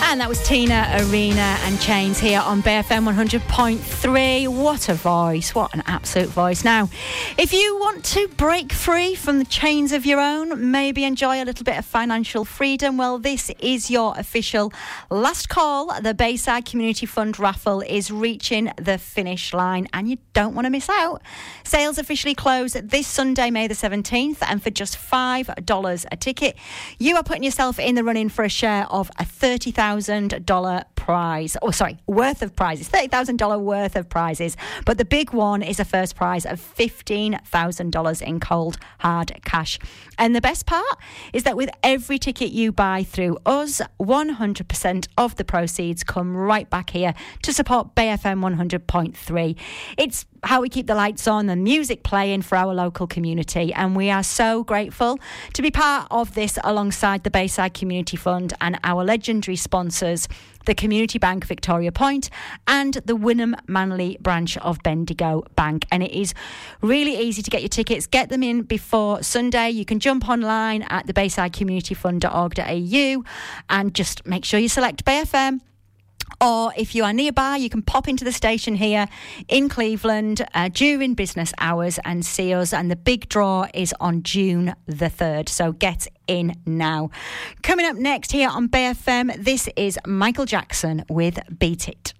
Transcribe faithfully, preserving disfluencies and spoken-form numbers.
And that was Tina Arena and Chains here on B F M one hundred point three. What a voice. What an absolute voice. Now, if you want to break free from the chains of your own, maybe enjoy a little bit of financial freedom, well, this is your official last call. The Bayside Community Fund raffle is reaching the finish line and you don't want to miss out. Sales officially close this Sunday, May the seventeenth, and for just five dollars a ticket, you are putting yourself in the running for a share of a thirty thousand dollars prize. Oh, sorry, worth of prizes. thirty thousand dollars worth of prizes. But the big one is a first prize of fifteen thousand dollars in cold, hard cash. And the best part is that with every ticket you buy through us, one hundred percent of the proceeds come right back here to support B F M one hundred point three. It's how we keep the lights on and music playing for our local community, and we are so grateful to be part of this alongside the Bayside Community Fund and our legendary sponsors, the Community Bank Victoria Point and the Wynnum Manley branch of Bendigo Bank. And it is really easy to get your tickets. Get them in before Sunday. You can jump online at the bayside community fund dot org dot a u and just make sure you select B F M. Or if you are nearby, you can pop into the station here in Cleveland uh, during business hours and see us. And the big draw is on June the third. So get in now. Coming up next here on B F M, this is Michael Jackson with Beat It.